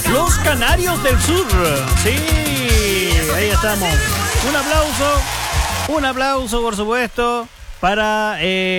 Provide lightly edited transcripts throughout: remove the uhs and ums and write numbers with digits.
Los Canarios del Sur. Sí, ahí estamos. Un aplauso por supuesto para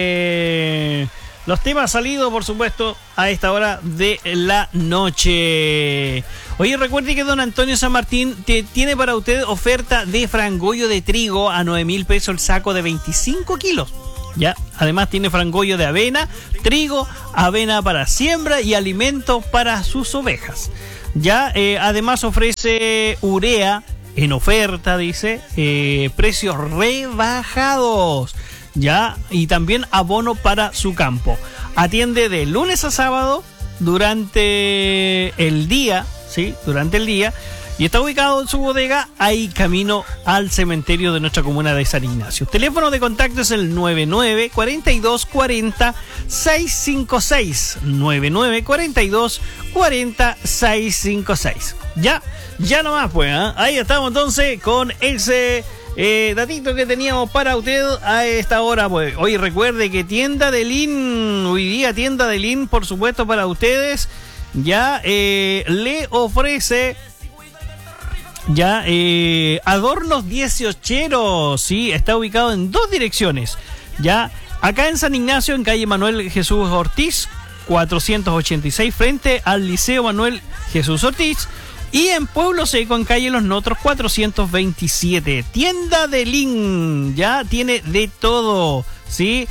los temas salidos, por supuesto, a esta hora de la noche. Oye, recuerde que don Antonio San Martín tiene para usted oferta de frangollo de trigo a 9.000 pesos el saco de 25 kilos. Ya, además tiene frangollo de avena, trigo, avena para siembra y alimento para sus ovejas. Ya, además ofrece urea en oferta, dice, precios rebajados. Ya, y también abono para su campo. Atiende de lunes a sábado durante el día, ¿sí? Durante el día. Y está ubicado en su bodega ahí camino al cementerio de nuestra comuna de San Ignacio. Teléfono de contacto es el 99 42 40 656. 99 42 40 656. Ya nomás pues, ¿eh? Ahí estamos entonces con ese datito que teníamos para usted a esta hora, pues. Hoy recuerde que tienda de Lin, hoy día tienda de Lin, por supuesto, para ustedes, ya le ofrece ya adornos 18eros, sí, está ubicado en dos direcciones, ya acá en San Ignacio, en calle Manuel Jesús Ortiz 486, frente al Liceo Manuel Jesús Ortiz. Y en Pueblo Seco, en calle Los Notros 427. Tienda de Lin, ya tiene de todo, ¿sí?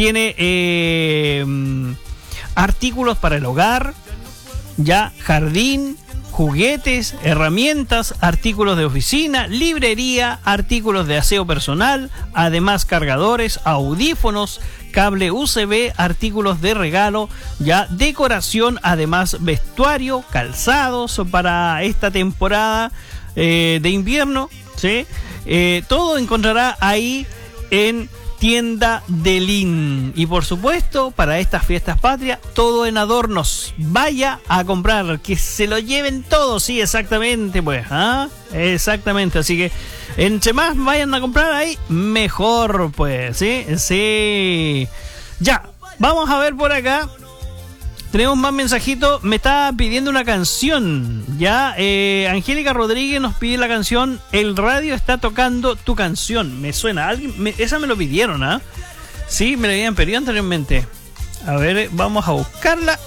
Tiene artículos para el hogar, ya jardín, juguetes, herramientas, artículos de oficina, librería, artículos de aseo personal, además cargadores, audífonos, cable USB, artículos de regalo, ya decoración, además vestuario, calzados para esta temporada de invierno, ¿sí? Todo encontrará ahí en Tienda de Lin. Y por supuesto, para estas fiestas patrias, todo en adornos. Vaya a comprar, que se lo lleven todo, sí, exactamente, pues, ¿ah? Exactamente, así que entre más vayan a comprar ahí, mejor, pues, ¿sí? Sí. Ya, vamos a ver por acá. Tenemos más mensajitos. Me está pidiendo una canción. Ya, Angélica Rodríguez nos pide la canción El radio está tocando tu canción. Me suena. Esa me lo pidieron, ¿ah? Sí, me la habían pedido anteriormente. A ver, vamos a buscarla.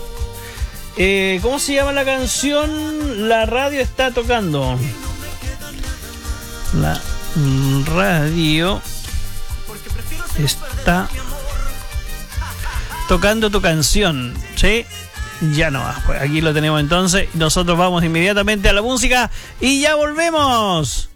¿Cómo se llama la canción? La radio está tocando. La radio está tocando tu canción, ¿sí? Ya no más, pues aquí lo tenemos entonces. Nosotros vamos inmediatamente a la música y ya volvemos.